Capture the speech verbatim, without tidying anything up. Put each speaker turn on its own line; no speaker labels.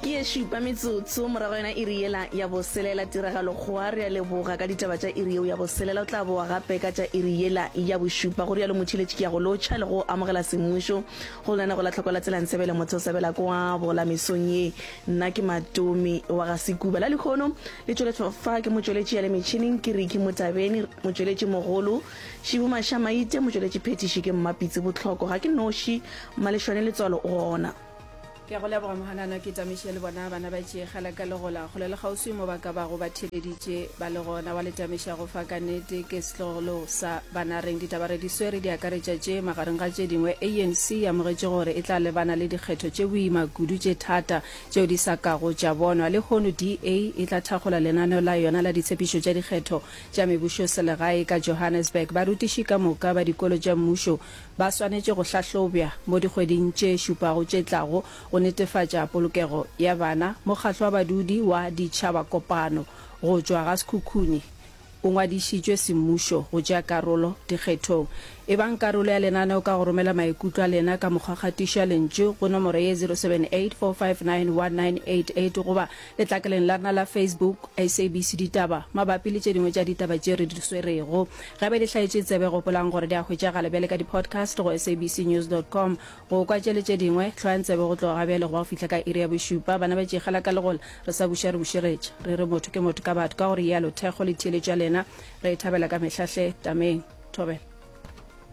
ye šupa metsotso morago yona e riela ya boselela tiragalo goa re a leboga ka ditaba tša iri yeo ya boselela o tla boa gape ka tša iri yela ya bošupa go rialo motšhiletši ke ya go lotšha le go amogela semmušo go lena go latlhokola tselansebele motho o sebela kwa bola mesong ye nna ke Matomi wa ga Sekuba la lekgono le tšweletšo fa ke motšweletši ya le metšhineng ke Riki Motabeni motšweletši mogolo Šibu Mašamaite motšweletši phetiši ke Mmapitsi Botlhoko ga ke noši Malešwane le tswalo gona
ke go leboga mohanana ke tamiše le bona bana ba tšeegela ka legola go le le gauswi mo ba ka bago ba theleditše ba le gona wa le tamiša go fa ka nnete ke setlogolo sa banareng ditaba re di swere di akaretša tše magareng ga tše dingwe A N C ya amogetše gore e tla lebana le dikgetho tše boima kudu tše thata tšeo di sa kago tša bonwa le kgono D A e tla thakgola lenaneo la yona la ditshepišo tša dikgetho tša mebušo selegae ka Johannesburg barutiši ka moka ba dikolo tša mmušo ba swanetše go hlahlobja mo dikgweding tše šupago tše tlago go netefatša polokego ya bana mokgatlo wa badudi wa ditšhaba kopano go tšwa ga sekhukhuni o ngwadišitšwe semmušo go tšea karolo dikgethong e bang karolo ya lenaneo ka go romela maikutlo a lena ka mokgwakgatiša lentšu go nomoro ye zero seven eight four five nine one nine eight eight goba letlakeleng la rena la Facebook S A B C ditaba mabapi le tše dingwe tša ditaba tše re di swerego gape di hlaetše tsebe gopolang gore di a hwetšagala bjale ka di-podcast go s a b c news dot com go kwa tše le tše dingwe tlhoang tsebe go tloga bjale go ba go fihla ka iri ya bošupa bana ba tšeegela ka legola re sa buša re bušeretša re re motho ke motho ka batho ka gore yalo thekgo le theeletša lena re e thabela ka mehlahle tameng thobela